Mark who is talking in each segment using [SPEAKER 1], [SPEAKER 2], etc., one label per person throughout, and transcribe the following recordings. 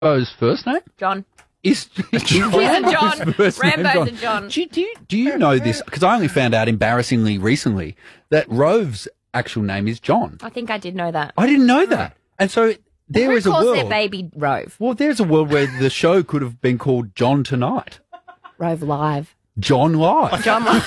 [SPEAKER 1] Rambo's first name?
[SPEAKER 2] John.
[SPEAKER 1] Is
[SPEAKER 2] John.
[SPEAKER 1] first name
[SPEAKER 2] Rambo's a John.
[SPEAKER 1] Do you know this? Because I only found out embarrassingly recently that Rove's actual name is John.
[SPEAKER 2] I think I did know that.
[SPEAKER 1] I didn't know that. And so there is a world.
[SPEAKER 2] Who calls their baby Rove?
[SPEAKER 1] Well, there's a world where the show could have been called John Tonight.
[SPEAKER 2] Rove Live.
[SPEAKER 1] John Live.
[SPEAKER 2] John Live.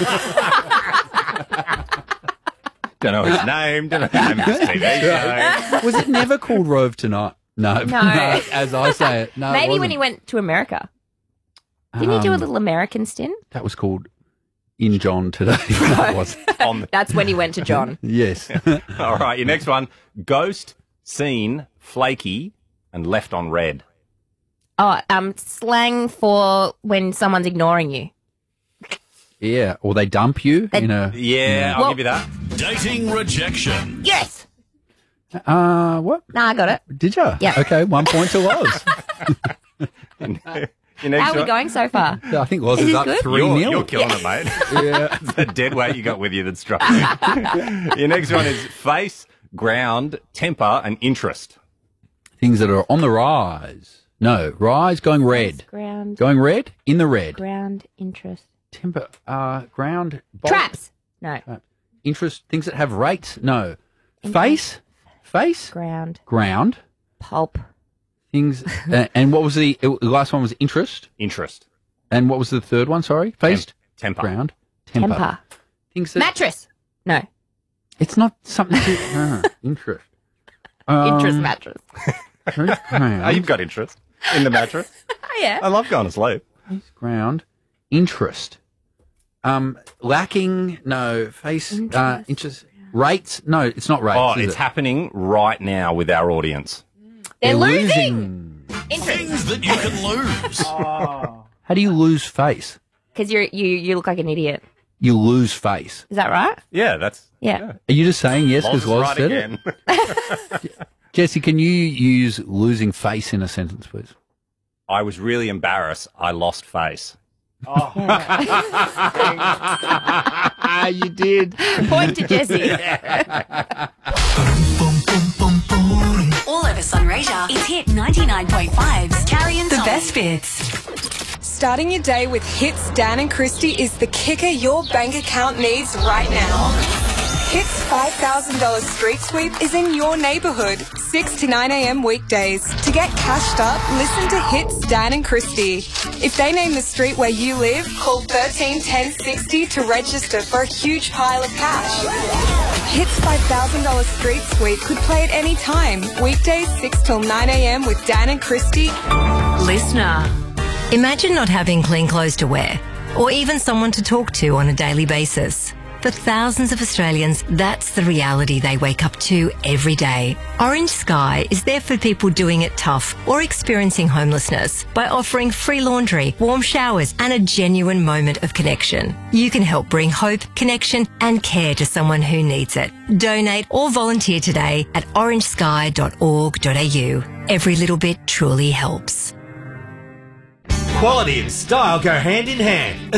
[SPEAKER 3] Don't know his name. Don't know the name of his TV show.
[SPEAKER 1] Was it never called Rove Tonight? No. As I say it. No.
[SPEAKER 2] Maybe when he went to America. Didn't he do a little American stint?
[SPEAKER 1] That was called In John Today. That was.
[SPEAKER 2] That's when he went to John.
[SPEAKER 1] Yes.
[SPEAKER 3] All right, your next one. Ghost, seen, flaky, and left on red.
[SPEAKER 2] Oh, slang for when someone's ignoring you.
[SPEAKER 1] Yeah, or they dump you in a...
[SPEAKER 3] Yeah, I'll give you that.
[SPEAKER 4] Dating rejection.
[SPEAKER 2] Yes.
[SPEAKER 1] What?
[SPEAKER 2] Nah, I got it.
[SPEAKER 1] Did you?
[SPEAKER 2] Yeah.
[SPEAKER 1] Okay, 1 point to Loz.
[SPEAKER 3] Your next
[SPEAKER 2] How are we
[SPEAKER 3] one-
[SPEAKER 2] going so far?
[SPEAKER 1] I think Loz
[SPEAKER 2] Is
[SPEAKER 1] is
[SPEAKER 2] this
[SPEAKER 1] up
[SPEAKER 2] good?
[SPEAKER 1] 3-0.
[SPEAKER 3] You're killing it, mate.
[SPEAKER 1] Yeah.
[SPEAKER 3] It's the dead weight you got with you that's struggling. Your next one is face, ground, temper, and interest.
[SPEAKER 1] Things that are on the rise. No, rise, going red.
[SPEAKER 2] Ground.
[SPEAKER 1] Going red, in the red.
[SPEAKER 2] Ground. Interest.
[SPEAKER 1] Temper, ground.
[SPEAKER 2] Traps. No.
[SPEAKER 1] Interest, things that have rates. No. Face,
[SPEAKER 2] Ground.
[SPEAKER 1] ground.
[SPEAKER 2] Pulp.
[SPEAKER 1] Things, and what was the last one was interest?
[SPEAKER 3] Interest.
[SPEAKER 1] And what was the third one, sorry? Face,
[SPEAKER 3] Temper.
[SPEAKER 1] ground, temper.
[SPEAKER 2] Temper.
[SPEAKER 1] Things that...
[SPEAKER 2] Mattress. No.
[SPEAKER 1] It's not something to... interest.
[SPEAKER 2] Interest mattress.
[SPEAKER 3] Oh, you've got interest in the mattress.
[SPEAKER 2] Oh, yeah.
[SPEAKER 3] I love going to sleep.
[SPEAKER 1] Face, ground, interest. Lacking, no. Face, interest. Rates, no, it's not rates.
[SPEAKER 3] Oh,
[SPEAKER 1] is
[SPEAKER 3] it's
[SPEAKER 1] it?
[SPEAKER 3] happening right now with our audience.
[SPEAKER 2] They're losing. Interest.
[SPEAKER 4] Things that you can lose.
[SPEAKER 1] How do you lose face?
[SPEAKER 2] Because you look like an idiot.
[SPEAKER 1] You lose face.
[SPEAKER 2] Is that right?
[SPEAKER 3] Yeah, that's...
[SPEAKER 2] Yeah.
[SPEAKER 1] Are you just saying yes because
[SPEAKER 3] Loz is
[SPEAKER 1] Loz
[SPEAKER 3] right
[SPEAKER 1] said
[SPEAKER 3] again.
[SPEAKER 1] it? Jesse, can you use losing face in a sentence, please?
[SPEAKER 3] I was really embarrassed. I lost face.
[SPEAKER 1] You did.
[SPEAKER 2] Point to Jesse.
[SPEAKER 5] All over Sunraysia, it's Hit 99.5's Carrie and
[SPEAKER 6] The
[SPEAKER 5] Tommy.
[SPEAKER 6] best bits.
[SPEAKER 7] Starting your day with Hits Dan and Christy is the kicker your bank account needs right now. Hits $5,000 street sweep is in your neighbourhood, 6 to 9 a.m. weekdays. To get cashed up, listen to Hits Dan and Christy. If they name the street where you live, call 13 10 60 to register for a huge pile of cash. Hits $5,000 street sweep could play at any time, weekdays 6 till 9 a.m. with Dan and Christy.
[SPEAKER 6] Listener. Imagine not having clean clothes to wear, or even someone to talk to on a daily basis. For thousands of Australians, that's the reality they wake up to every day. Orange Sky is there for people doing it tough or experiencing homelessness by offering free laundry, warm showers, and a genuine moment of connection. You can help bring hope, connection, and care to someone who needs it. Donate or volunteer today at orangesky.org.au. Every little bit truly helps.
[SPEAKER 8] Quality and style go hand in hand.